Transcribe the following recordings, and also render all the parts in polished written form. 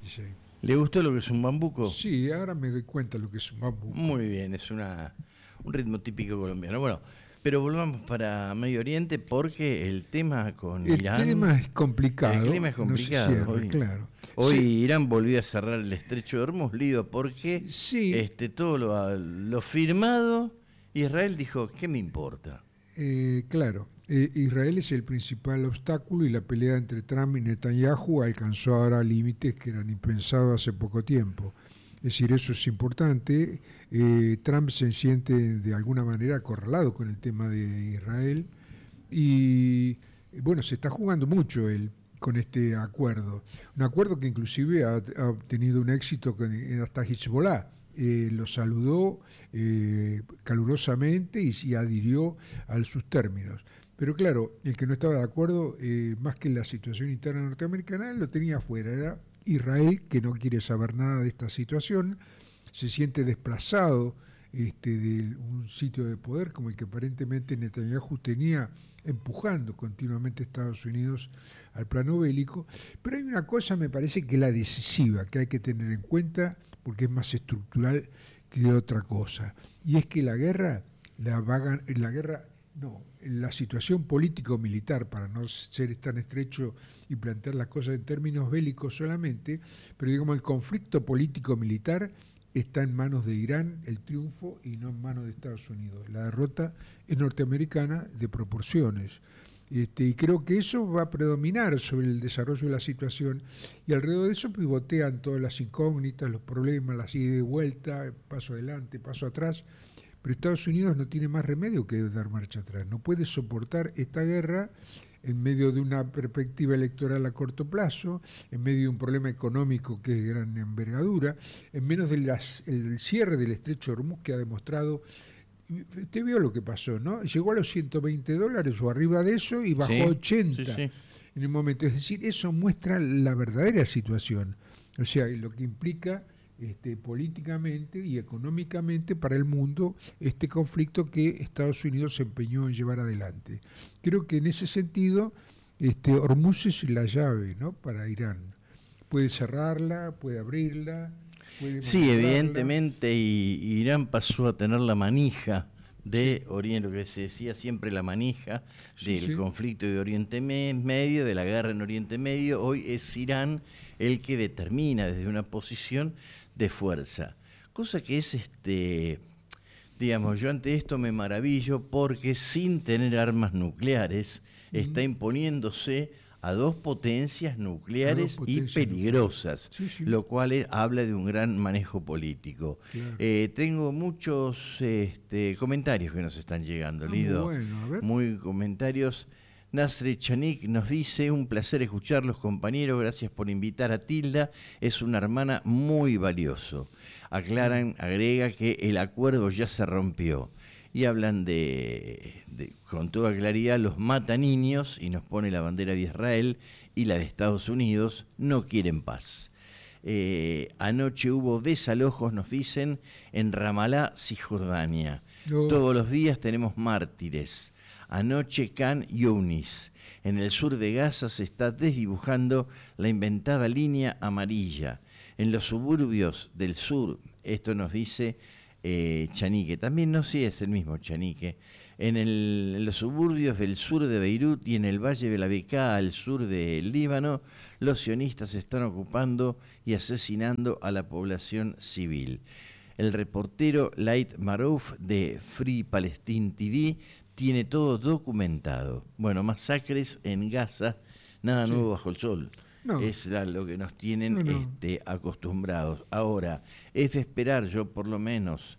Sí. ¿Le gustó lo que es un bambuco? Sí, ahora me doy cuenta lo que es un bambuco. Muy bien, un ritmo típico colombiano. Bueno, pero volvamos para Medio Oriente porque el tema con El Irán, tema es el clima complicado, es no se complicado. cierra, claro. Hoy Irán volvió a cerrar el estrecho de Hormuz, Lido, porque Sí, todo lo firmado, Israel dijo, ¿qué me importa? claro. Israel es el principal obstáculo y la pelea entre Trump y Netanyahu alcanzó ahora límites que eran impensados hace poco tiempo. Es decir, eso es importante. Trump se siente de alguna manera acorralado con el tema de Israel y bueno, se está jugando mucho él con este acuerdo. Un acuerdo que inclusive ha obtenido un éxito hasta Hezbollah. Lo saludó calurosamente y adhirió a sus términos. Pero claro, el que no estaba de acuerdo, más que la situación interna norteamericana, lo tenía afuera. Era Israel, que no quiere saber nada de esta situación, se siente desplazado de un sitio de poder como el que aparentemente Netanyahu tenía empujando continuamente a Estados Unidos al plano bélico. Pero hay una cosa, me parece que la decisiva, que hay que tener en cuenta, porque es más estructural que otra cosa, y es que la situación político-militar, para no ser tan estrecho y plantear las cosas en términos bélicos solamente, pero digamos el conflicto político-militar está en manos de Irán el triunfo y no en manos de Estados Unidos. La derrota es norteamericana de proporciones. Y creo que eso va a predominar sobre el desarrollo de la situación y alrededor de eso pivotean todas las incógnitas, los problemas, las idas y vuelta, paso adelante, paso atrás, pero Estados Unidos no tiene más remedio que dar marcha atrás, no puede soportar esta guerra en medio de una perspectiva electoral a corto plazo, en medio de un problema económico que es de gran envergadura, en menos del cierre del estrecho de Hormuz que ha demostrado. Usted vio lo que pasó, ¿no? Llegó a los $120 o arriba de eso y bajó a Sí, sí, 80 sí. en el momento. Es decir, eso muestra la verdadera situación. O sea, lo que implica políticamente y económicamente para el mundo este conflicto que Estados Unidos se empeñó en llevar adelante. Creo que en ese sentido Hormuz es la llave, ¿no?, para Irán. Puede cerrarla, puede abrirla, puede Sí, manipularla. evidentemente Irán pasó a tener la manija Sí, de Oriente, lo que se decía siempre la manija sí, del sí. conflicto de Oriente Medio, de la guerra en Oriente Medio. Hoy es Irán el que determina desde una posición de fuerza. Cosa que es digamos, yo ante esto me maravillo porque sin tener armas nucleares está Mm. imponiéndose a dos potencias A dos nucleares y potencias nucleares. peligrosas, Sí, sí, lo cual habla de un gran manejo político. claro. Tengo muchos comentarios que nos están llegando, Ah, muy Lido, bueno. A ver. muy comentarios. Nasre Chanik nos dice, un placer escucharlos, compañeros, gracias por invitar a Tilda, es una hermana muy valioso. Mm. Agrega que el acuerdo ya se rompió. Y hablan con toda claridad, los mata niños, y nos pone la bandera de Israel y la de Estados Unidos, no quieren paz. Anoche hubo desalojos, nos dicen, en Ramalá, Cisjordania. No. Todos los días tenemos mártires. Anoche Khan Younis. En el sur de Gaza se está desdibujando la inventada línea amarilla. En los suburbios del sur, esto nos dice Chanique, también no sé si es el mismo Chanique, en los suburbios del sur de Beirut y en el valle de la Bekaa al sur del Líbano, los sionistas están ocupando y asesinando a la población civil. El reportero Lait Marouf de Free Palestine TV tiene todo documentado. Bueno, masacres en Gaza, nada Sí. nuevo bajo el sol. No, Es lo que nos tienen no, no. acostumbrados. Ahora, es de esperar, yo por lo menos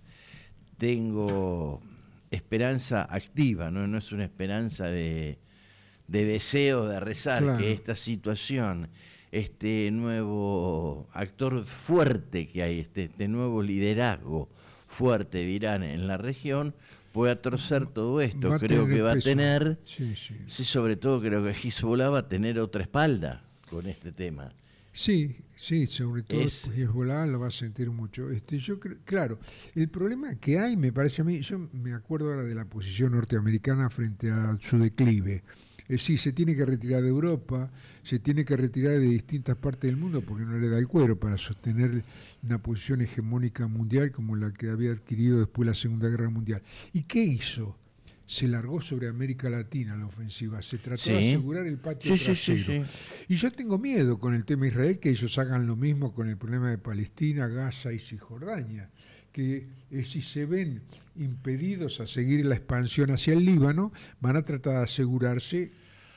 tengo esperanza activa, no, no es una esperanza de deseo de rezar, que Claro. esta situación, este nuevo actor fuerte que hay, este nuevo liderazgo fuerte de Irán en la región, pueda torcer todo esto. Va a Creo tener que va a peso. tener, Sí, sí. sí, sobre todo creo que Hezbollah va a tener otra espalda con este tema. Sí, sí, sobre todo Es, Hezbollah lo va a sentir mucho. Claro, el problema que hay, me parece a mí, yo me acuerdo ahora de la posición norteamericana frente a su declive. Sí, se tiene que retirar de Europa, se tiene que retirar de distintas partes del mundo porque no le da el cuero para sostener una posición hegemónica mundial como la que había adquirido después de la Segunda Guerra Mundial. ¿Y qué hizo? Se largó sobre América Latina la ofensiva, se trató de asegurar el patio trasero. Y yo tengo miedo con el tema Israel que ellos hagan lo mismo con el problema de Palestina, Gaza y Cisjordania, que si se ven impedidos a seguir la expansión hacia el Líbano, van a tratar de asegurarse.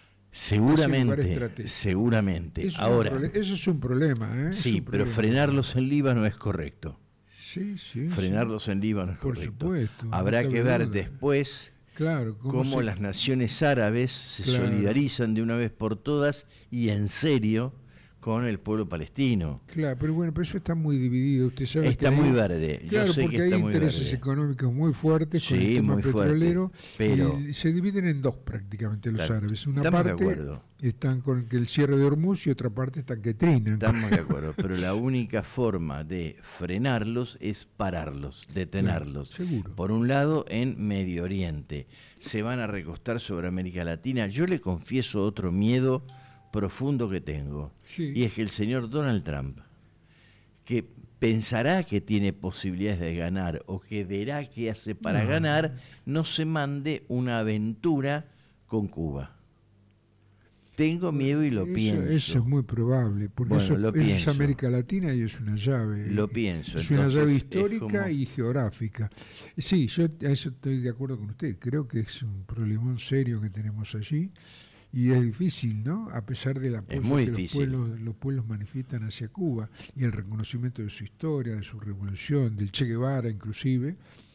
Seguramente. Ahora, eso es un problema. Sí, pero frenarlos en Líbano es correcto. Sí. Frenarlos en Líbano es correcto. Por supuesto. Habrá que ver después cómo las naciones árabes se solidarizan de una vez por todas y en serio con el pueblo palestino. Claro, pero eso está muy dividido. Usted sabe está muy verde. Claro, yo sé porque que está hay muy intereses verde. económicos muy fuertes con el tema petrolero. Pero y se dividen en dos prácticamente los árabes. Una parte están con el cierre de Hormuz y otra parte están que trinan. Estamos de acuerdo, pero la única forma de frenarlos es pararlos, detenerlos. Claro, seguro. Por un lado, en Medio Oriente. Se van a recostar sobre América Latina. Yo le confieso otro miedo profundo que tengo, y es que el señor Donald Trump, que pensará que tiene posibilidades de ganar o que verá qué hace para ganar, no se mande una aventura con Cuba. Tengo miedo y lo pienso. Eso es muy probable, porque eso es América Latina y es una llave. Lo pienso. Es una llave histórica y geográfica. Sí, yo a eso estoy de acuerdo con usted. Creo que es un problemón serio que tenemos allí. Y es difícil, ¿no? A pesar del apoyo que los pueblos manifiestan hacia Cuba y el reconocimiento de su historia, de su revolución, del Che Guevara inclusive.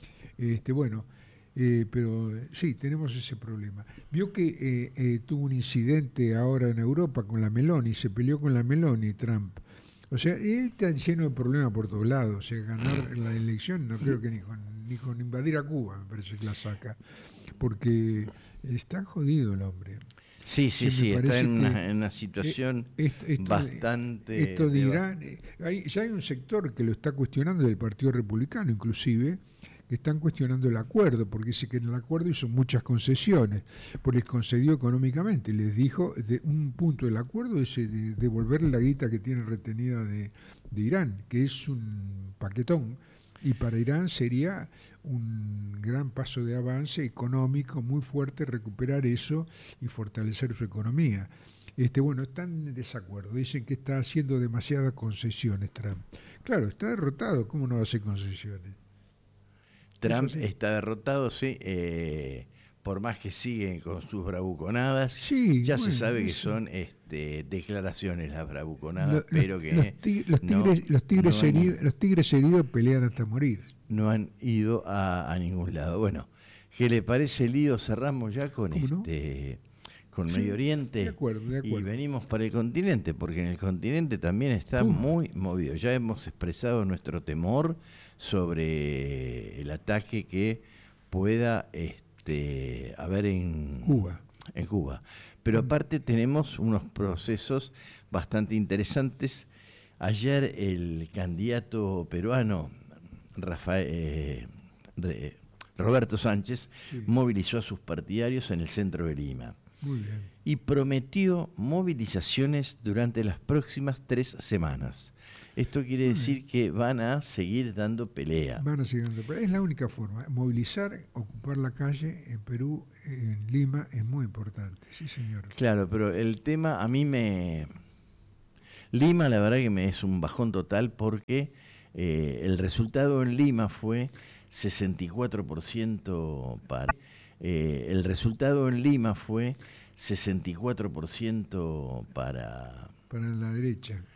Pero sí, tenemos ese problema. Vio que tuvo un incidente ahora en Europa con la Meloni, se peleó con la Meloni Trump. O sea, él está lleno de problemas por todos lados. O sea, ganar la elección no creo que ni con invadir a Cuba, me parece que la saca. Porque está jodido el hombre. Sí, está en una situación bastante... Esto de Irán, ya hay un sector que lo está cuestionando del Partido Republicano inclusive, que están cuestionando el acuerdo, porque dice que en el acuerdo hizo muchas concesiones, porque les concedió económicamente, les dijo, de un punto del acuerdo es de devolverle la guita que tiene retenida de Irán, que es un paquetón, y para Irán sería un gran paso de avance económico muy fuerte recuperar eso y fortalecer su economía. Están en desacuerdo, dicen que está haciendo demasiadas concesiones Trump. Claro, está derrotado, ¿cómo no va a hacer concesiones? Trump está derrotado, sí, por más que siguen con sus bravuconadas, se sabe que son declaraciones las bravuconadas, pero que los tigres heridos pelean hasta morir. No han ido a ningún lado. Bueno, ¿qué le parece, Lío? Cerramos ya con con Medio Oriente. De acuerdo. Y venimos para el continente, porque en el continente también está muy movido. Ya hemos expresado nuestro temor sobre el ataque que pueda haber en Cuba. Pero aparte tenemos unos procesos bastante interesantes. Ayer el candidato peruano Roberto Sánchez movilizó a sus partidarios en el centro de Lima. Muy bien. Y prometió movilizaciones durante las próximas 3 semanas. Esto quiere decir que van a seguir dando pelea. Es la única forma. Movilizar, ocupar la calle en Perú, en Lima, es muy importante. Sí, señor. Claro, pero el tema a mí Lima, la verdad que me es un bajón total porque el resultado en Lima fue 64% para... el resultado en Lima fue 64% para la derecha.